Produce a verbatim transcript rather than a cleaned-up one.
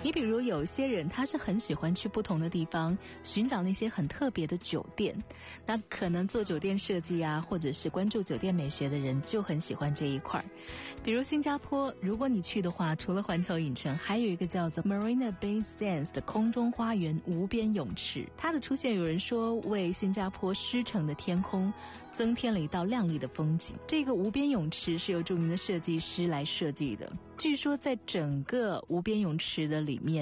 你比如有些人他是很喜欢去不同的地方寻找那些很特别的酒店，那可能做酒店设计啊，或者是关注酒店美学的人就很喜欢这一块。比如新加坡，如果你去的话，除了环球影城，还有一个叫做 Marina Bay Sands 的空中花园无边泳池，它的出现有人说为新加坡湿澄的天空增添了一道亮丽的风景。这个无边泳池是由著名的设计师来设计的，据说在整个无边泳池的里面